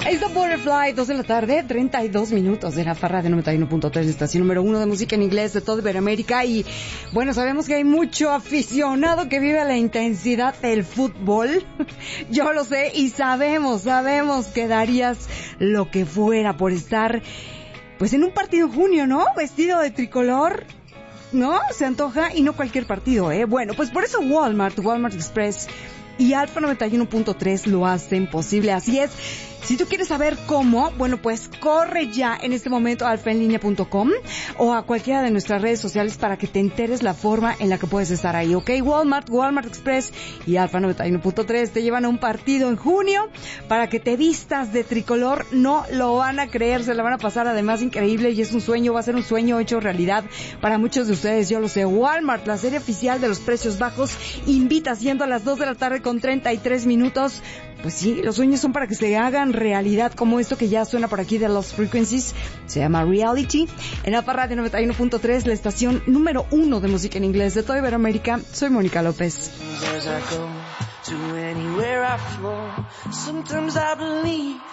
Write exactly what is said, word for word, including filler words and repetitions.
Es The Butterfly, dos de la tarde, treinta y dos minutos de la farra de noventa y uno punto tres, estación número uno de música en inglés de toda Iberoamérica. Y bueno, sabemos que hay mucho aficionado que vive a la intensidad del fútbol. Yo lo sé y sabemos, sabemos que darías lo que fuera por estar pues en un partido en junio, ¿no? Vestido de tricolor, ¿no? Se antoja, y no cualquier partido, ¿eh? Bueno, pues por eso Walmart, Walmart Express y Alfa noventa y uno punto tres lo hacen posible. Así es. Si tú quieres saber cómo, bueno, pues corre ya en este momento a alfa en línea punto com o a cualquiera de nuestras redes sociales para que te enteres la forma en la que puedes estar ahí, ¿ok? Walmart, Walmart Express y Alfa noventa y uno punto tres te llevan a un partido en junio para que te vistas de tricolor. No lo van a creer, se la van a pasar además increíble, y es un sueño, va a ser un sueño hecho realidad para muchos de ustedes, yo lo sé. Walmart, la serie oficial de los precios bajos, invita siendo a las dos de la tarde con treinta y tres minutos. Pues sí, los sueños son para que se hagan realidad, como esto que ya suena por aquí de Lost Frequencies, se llama Reality. En la Radio noventa y uno punto tres, la estación número uno de música en inglés de toda Iberoamérica. Soy Mónica López.